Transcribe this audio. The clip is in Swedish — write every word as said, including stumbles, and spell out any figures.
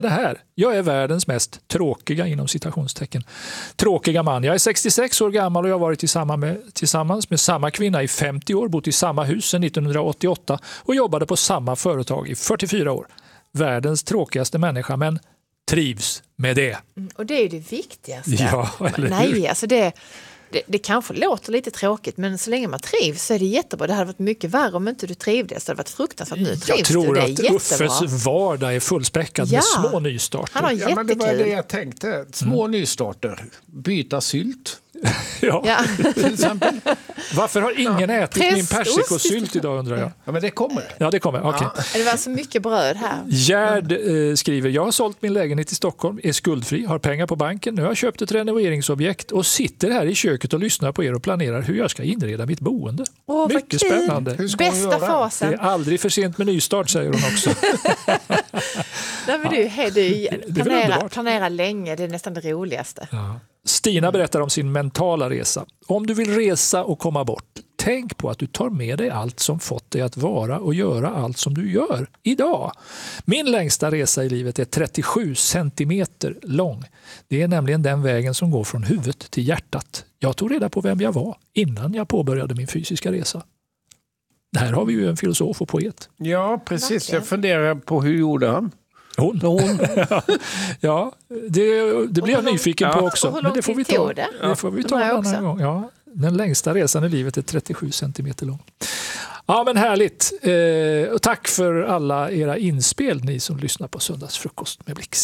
det här. Jag är världens mest tråkiga inom citationstecken. Tråkiga man. Jag är sextiosex år gammal och jag har varit tillsammans med, tillsammans med samma kvinna i femtio år, bott i samma hus sedan nittonhundraåttioåtta och jobbade på samma företag i fyrtiofyra år. Världens tråkigaste människa, men trivs med det. Mm, och det är ju det viktigaste. Ja, eller Nej, hur? alltså det, det, det kanske låter lite tråkigt, men så länge man trivs så är det jättebra. Det hade varit mycket värre om inte du trivdes. Det hade varit fruktansvärt. Nu trivs Jag tror du, det är att jättebra. Uffes vardag är fullspäckad Ja. med små nystarter. Han har Ja, men det var det jättekul. jag tänkte. Små nystarter. Byta sylt, Ja. Ja. till exempel. Varför har ingen ätit min Prästost. persikosylt idag, undrar jag? Ja, men det kommer. Ja, det kommer. Okej. Ja. Det var så mycket bröd här. Gerd eh, skriver, jag har sålt min lägenhet i Stockholm, är skuldfri, har pengar på banken. Nu har jag köpt ett renoveringsobjekt och sitter här i köket och lyssnar på er och planerar hur jag ska inreda mitt boende. Åh, vad Mycket kul. spännande. Hur ska hon Bästa göra? Det fasen. är aldrig för sent med nystart, säger hon också. Nej, men du, hej, du Det är väl planera, underbart. planera länge, det är nästan det roligaste. Ja. Stina berättar om sin mentala resa. Om du vill resa och komma bort, tänk på att du tar med dig allt som fått dig att vara och göra allt som du gör idag. Min längsta resa i livet är trettiosju centimeter lång. Det är nämligen den vägen som går från huvudet till hjärtat. Jag tog reda på vem jag var innan jag påbörjade min fysiska resa. Här har vi ju en filosof och poet. Ja, precis. Verkligen. Jag funderar på hur gjorde han? Hon. Hon. Ja, det, det blir jag nyfiken Ja. på också. Och hur Men lång det får vi tid ta, tog det? det får vi ta Undrar en jag annan också. gång. Ja, den längsta resan i livet är trettiosju centimeter lång. Ja, men härligt. Eh, och tack för alla era inspel, ni som lyssnar på Söndagsfrukost med Blix.